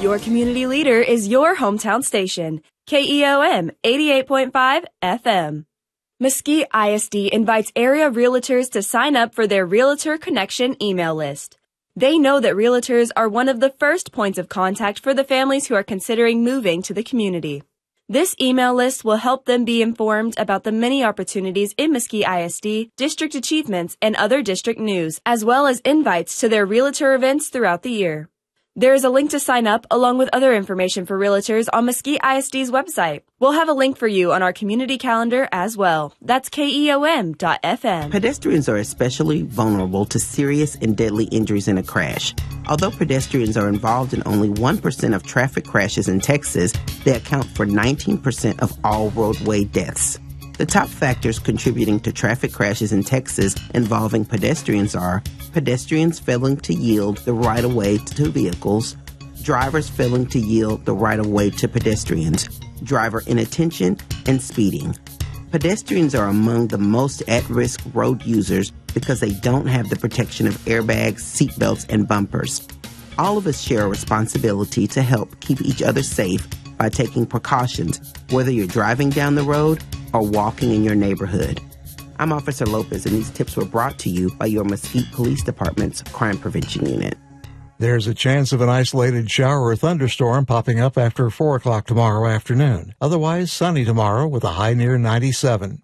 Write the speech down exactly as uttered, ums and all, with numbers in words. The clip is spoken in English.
Your community leader is your hometown station, K E O M eighty-eight point five F M. Mesquite I S D invites area realtors to sign up for their Realtor Connection email list. They know that realtors are one of the first points of contact for the families who are considering moving to the community. This email list will help them be informed about the many opportunities in Mesquite I S D, district achievements, and other district news, as well as invites to their realtor events throughout the year. There is a link to sign up along with other information for realtors on Mesquite I S D's website. We'll have a link for you on our community calendar as well. That's K E O M dot F M. Pedestrians are especially vulnerable to serious and deadly injuries in a crash. Although pedestrians are involved in only one percent of traffic crashes in Texas, they account for nineteen percent of all roadway deaths. The top factors contributing to traffic crashes in Texas involving pedestrians are pedestrians failing to yield the right-of-way to vehicles, drivers failing to yield the right-of-way to pedestrians, driver inattention, and speeding. Pedestrians are among the most at-risk road users because they don't have the protection of airbags, seatbelts, and bumpers. All of us share a responsibility to help keep each other safe by taking precautions, whether you're driving down the road or walking in your neighborhood. I'm Officer Lopez, and these tips were brought to you by your Mesquite Police Department's Crime Prevention Unit. There's a chance of an isolated shower or thunderstorm popping up after four o'clock tomorrow afternoon. Otherwise, sunny tomorrow with a high near ninety-seven.